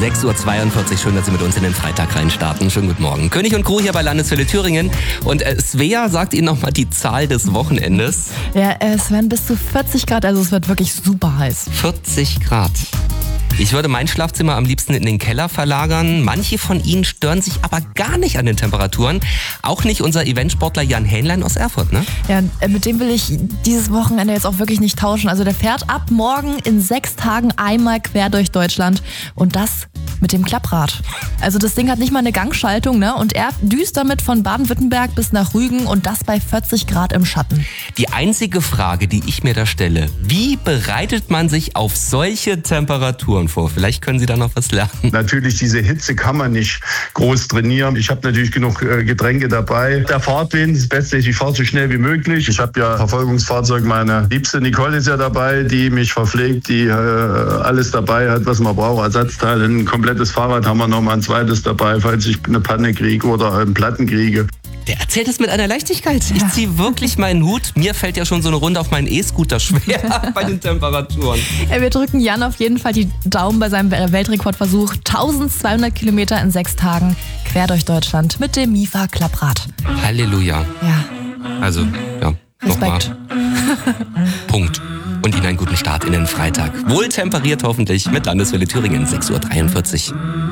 6.42 Uhr. Schön, dass Sie mit uns in den Freitag reinstarten. Schönen guten Morgen. König und Crew hier bei Landeswelle Thüringen. Und Svea sagt Ihnen nochmal die Zahl des Wochenendes. Ja, es werden bis zu 40 Grad, also es wird wirklich super heiß. 40 Grad. Ich würde mein Schlafzimmer am liebsten in den Keller verlagern. Manche von Ihnen stören sich aber gar nicht an den Temperaturen. Auch nicht unser Eventsportler Jan Hähnlein aus Erfurt, ne? Ja, mit dem will ich dieses Wochenende jetzt auch wirklich nicht tauschen. Also der fährt ab morgen in 6 Tagen einmal quer durch Deutschland. Und das mit dem Klapprad. Also das Ding hat nicht mal eine Gangschaltung, ne? Und er düst damit von Baden-Württemberg bis nach Rügen und das bei 40 Grad im Schatten. Die einzige Frage, die ich mir da stelle, wie bereitet man sich auf solche Temperaturen vor? Vielleicht können Sie da noch was lernen. Natürlich, diese Hitze kann man nicht groß trainieren. Ich habe natürlich genug Getränke dabei. Der Fahrtwind, das Beste ist, ich fahre so schnell wie möglich. Ich habe ja Verfolgungsfahrzeug, meine liebste Nicole ist ja dabei, die mich verpflegt, die alles dabei hat, was man braucht. Ersatzteile, ein komplettes Fahrrad haben wir noch mal ein zweites dabei, falls ich eine Panne kriege oder einen Platten kriege. Der erzählt es mit einer Leichtigkeit. Ich ziehe wirklich meinen Hut. Mir fällt ja schon so eine Runde auf meinen E-Scooter schwer bei den Temperaturen. Ja, wir drücken Jan auf jeden Fall die Daumen bei seinem Weltrekordversuch. 1200 Kilometer in 6 Tagen quer durch Deutschland mit dem Mifa Klapprad. Halleluja. Ja, Also, ja, nochmal. Respekt. Punkt. Und Ihnen einen guten Start in den Freitag. Wohltemperiert hoffentlich mit Landeswelle Thüringen, 6.43 Uhr.